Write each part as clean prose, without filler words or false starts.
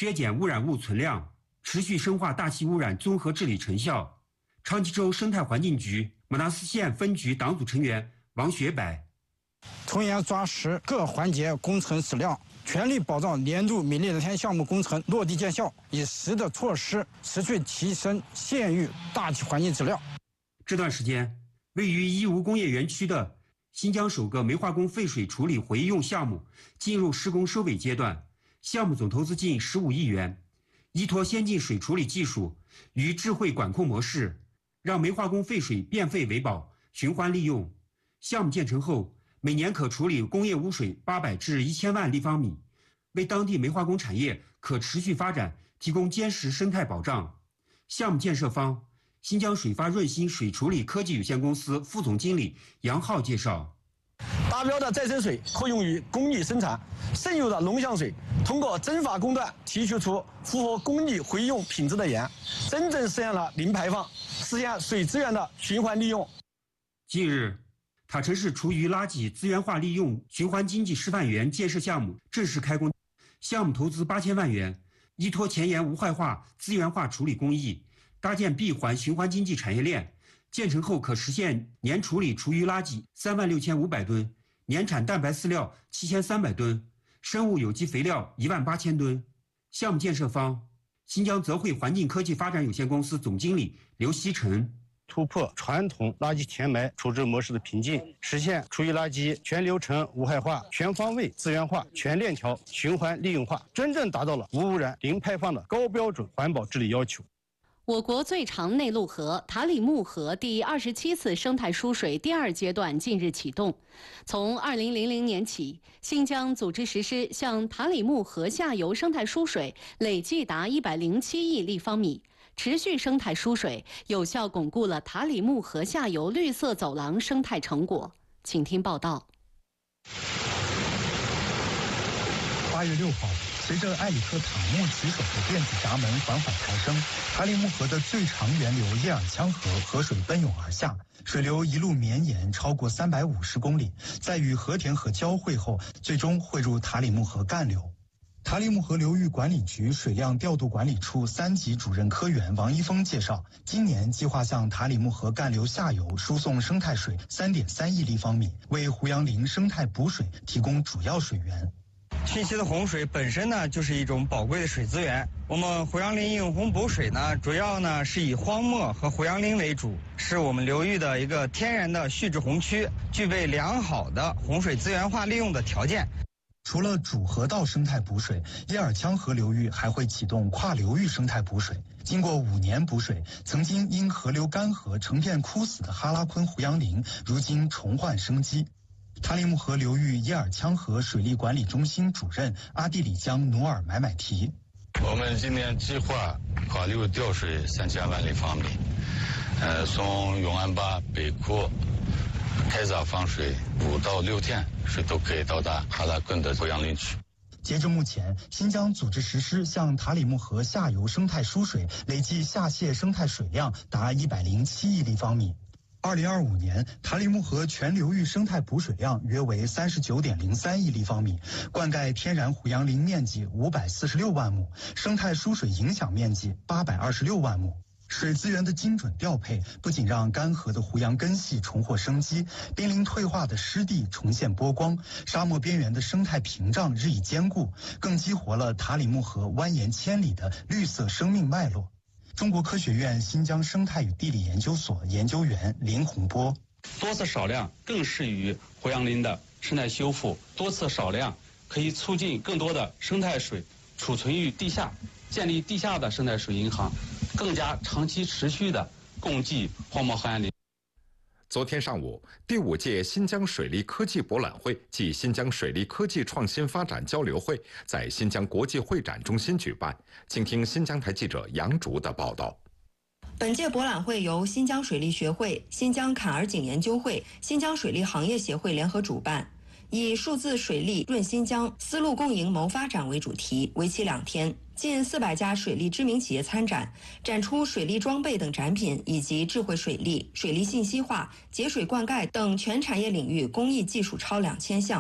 削减污染物存量，持续深化大气污染综合治理成效。昌吉州生态环境局马纳斯县分局党组成员王学柏， 从严抓实各环节工程质量，全力保障年度米粒热天项目工程落地见效，以实的措施持续提升县域大气环境质量。 这段时间，位于义乌工业园区的新疆首个煤化工废水处理回忆用项目进入施工收尾阶段，项目总投资近15亿元。依托先进水处理技术与智慧管控模式，让煤化工废水变废为宝，循环利用。项目建成后，每年可处理工业污水800至1000万立方米，为当地煤化工产业可持续发展提供坚实生态保障。项目建设方新疆水发润新水处理科技有限公司副总经理杨浩介绍， 达标的再生水可用于工艺生产，剩余的农项水通过蒸发工段提取出符合工艺回用品质的盐，真正实现了零排放，实现水资源的循环利用。 近日，塔城市厨余垃圾资源化利用循环经济示范园建设项目正式开工，项目投资8000万元，依托前沿无害化资源化处理工艺，搭建闭环循环经济产业链，建成后可实现年处理厨余垃圾36500吨，年产蛋白饲料7300吨，生物有机肥料18000吨。项目建设方新疆泽惠环境科技发展有限公司总经理刘希晨， 突破传统垃圾填埋处置模式的瓶颈，实现厨余垃圾全流程无害化、全方位资源化、全链条循环利用化，真正达到了无污染、零排放的高标准环保治理要求。 我国最长内陆河塔里木河第27次生态疏水第2阶段近日启动。从2000年起，新疆组织实施向塔里木河下游生态疏水，累计达107亿立方米。持续生态疏水，有效巩固了塔里木河下游绿色走廊生态成果。请听报道。 8月6号，随着埃里克塔木骑手的电子闸门缓缓抬升，塔里木河的最长源流叶尔羌河河水奔涌而下，水流一路绵延超过350公里，在与和田河交汇后，最终汇入塔里木河干流。塔里木河流域管理局水量调度管理处3级主任科员王一峰介绍，今年计划向塔里木河干流下游输送生态水3.3亿立方米，为胡杨林生态补水提供主要水源。 沁溪的洪水本身呢，就是一种宝贵的水资源。我们胡杨林引洪补水呢，主要呢是以荒漠和胡杨林为主，是我们流域的一个天然的蓄滞洪区，具备良好的洪水资源化利用的条件。 除了主河道生态补水，叶尔羌河流域还会启动跨流域生态补水。经过5年补水，曾经因河流干涸成片枯死的哈拉昆胡杨林，如今重焕生机。塔里木河流域叶尔羌河水利管理中心主任阿地里江努尔买买提， 我们今年计划跨流调水3000万立方米，从永安坝北库开闸放水5到6天，水都可以到达哈拉昆的胡杨林区。 截至目前，新疆组织实施向塔里木河下游生态输水，累计下泄生态水量达107亿立方米。2025年，塔里木河全流域生态补水量约为39.03亿立方米，灌溉天然胡杨林面积546万亩，生态输水影响面积826万亩。水资源的精准调配，不仅让干涸的胡杨根系重获生机，濒临退化的湿地重现波光，沙漠边缘的生态屏障日益坚固，更激活了塔里木河蜿蜒千里的绿色生命脉络。中国科学院新疆生态与地理研究所研究员林洪波， 多次少量更适于胡杨林的生态修复，多次少量可以促进更多的生态水储存于地下，建立地下的生态水银行，更加长期持续的供给荒漠胡杨林。 昨天上午，第5届新疆水利科技博览会暨新疆水利科技创新发展交流会在新疆国际会展中心举办。请听新疆台记者杨竹的报道。 本届博览会由新疆水利学会、新疆坎儿井研究会、新疆水利行业协会联合主办，以数字水利润新疆，丝路共赢谋发展为主题，为期2天。近400家水利知名企业参展，展出水利装备等展品，以及智慧水利、水利信息化、节水灌溉等全产业领域工艺技术超2000项。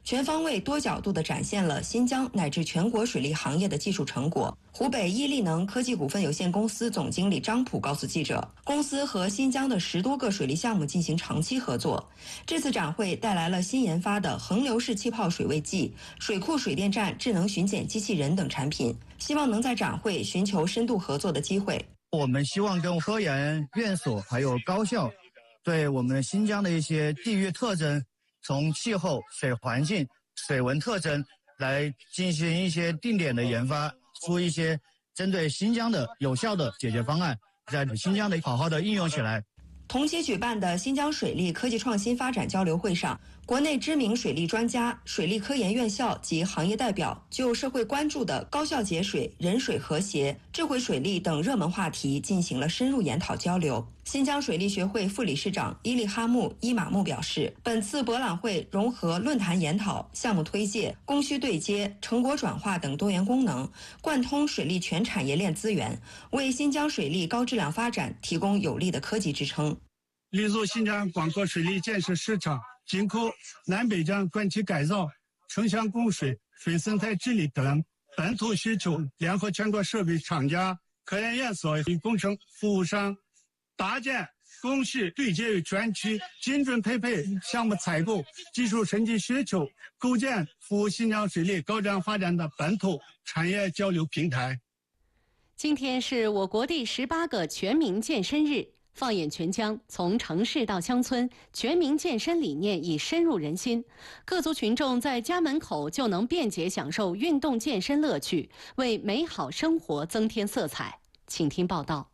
全方位、多角度地展现了新疆乃至全国水利行业的技术成果。湖北伊利能科技股份有限公司总经理张普告诉记者，公司和新疆的10多个水利项目进行长期合作。这次展会带来了新研发的横流式气泡水位计、水库水电站智能巡检机器人等产品，希望能在展会寻求深度合作的机会。 我们希望跟科研院所还有高校，对我们新疆的一些地域特征，从气候、水环境、水文特征来进行一些定点的研发，出一些针对新疆的有效的解决方案，在新疆的好好的应用起来。 同期举办的新疆水利科技创新发展交流会上，国内知名水利专家、水利科研院校及行业代表就社会关注的高效节水、人水和谐、智慧水利等热门话题进行了深入研讨交流。新疆水利学会副理事长伊利哈木·伊玛木表示，本次博览会融合论坛研讨、项目推介、供需对接、成果转化等多元功能，贯通水利全产业链资源，为新疆水利高质量发展提供有力的科技支撑。 立足新疆广阔水利建设市场，紧扣南北江管体改造、城乡供水、水生态治理等本土需求，联合全国设备厂家、科研院所与工程服务商，搭建供需对接与全区，精准配备项目采购、技术升级需求，构建服务新疆水利高质量发展的本土产业交流平台。 今天是我国第18个全民健身日。放眼全疆，从城市到乡村，全民健身理念已深入人心。各族群众在家门口就能便捷享受运动健身乐趣，为美好生活增添色彩。请听报道。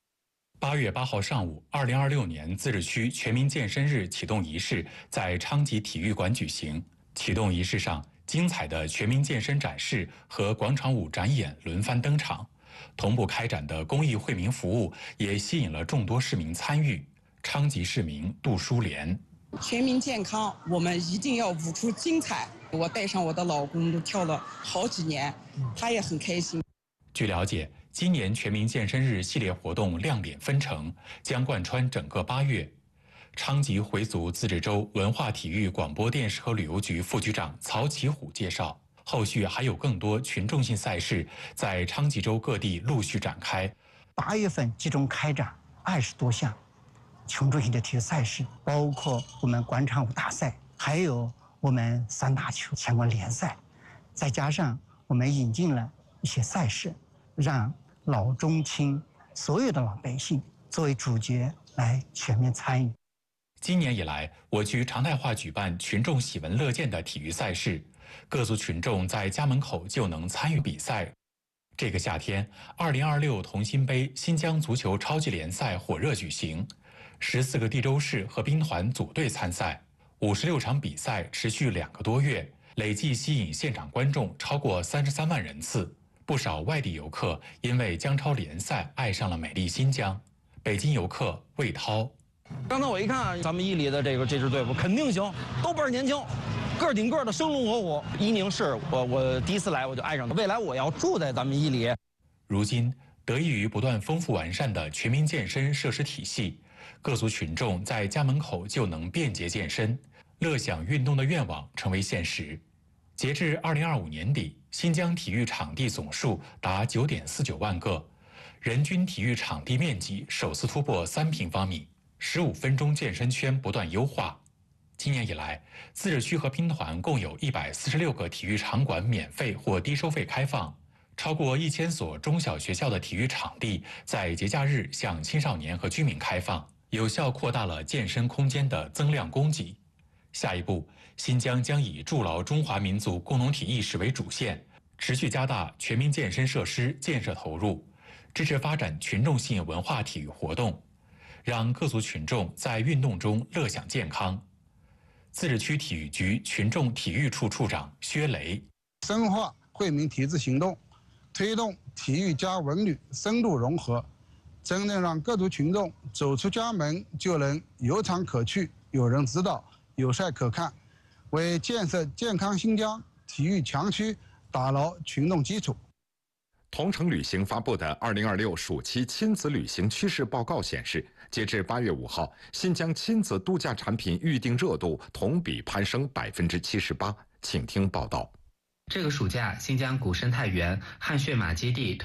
8月8号上午，2026年自治区全民健身日启动仪式在昌吉体育馆举行。启动仪式上，精彩的全民健身展示和广场舞展演轮番登场。同步开展的公益惠民服务也吸引了众多市民参与。昌吉市民杜淑莲： 全民健康，我们一定要舞出精彩。我带上我的老公都跳了好几年，他也很开心。 据了解，今年全民健身日系列活动亮点纷呈，将贯穿整个8月。昌吉回族自治州文化体育广播电视和旅游局副局长曹启虎介绍，后续还有更多群众性赛事在昌吉州各地陆续展开。 8月份集中开展20多项群众性的体育赛事，包括我们广场舞大赛，还有我们3大球相关联赛，再加上我们引进了一些赛事，让老中青所有的老百姓作为主角来全面参与。 今年以来，我局常态化举办群众喜闻乐见的体育赛事，各族群众在家门口就能参与比赛。这个夏天，2026同心杯新疆足球超级联赛火热举行，14个地州市和兵团组队参赛，56场比赛持续2个多月，累计吸引现场观众超过33万人次。不少外地游客因为疆超联赛爱上了美丽新疆。北京游客魏涛： 刚才我一看咱们伊犁的这支队伍肯定行，都倍儿年轻，个顶个的生龙活虎。伊宁市我第一次来我就爱上了，未来我要住在咱们伊犁。 如今得益于不断丰富完善的全民健身设施体系，各族群众在家门口就能便捷健身，乐享运动的愿望成为现实。截至2025年底，新疆体育场地总数达9.49万个，人均体育场地面积首次突破3平方米，15分钟健身圈不断优化。今年以来，自治区和兵团共有146个体育场馆免费或低收费开放，超过1000所中小学校的体育场地在节假日向青少年和居民开放，有效扩大了健身空间的增量供给。下一步，新疆将以筑牢中华民族共同体意识为主线，持续加大全民健身设施建设投入，支持发展群众性文化体育活动，让各族群众在运动中乐享健康。自治区体育局群众体育处处长薛雷： 深化惠民体制行动，推动体育加文旅深度融合，真正让各族群众走出家门就能有场可去、有人指导、有赛可看，为建设健康新疆体育强区打牢群众基础。 同程旅行发布的2026暑期亲子旅行趋势报告显示，截至8月5号，新疆亲子度假产品预订热度同比攀升78%， 请听报道。 这个暑假，新疆古生态园汗血马基地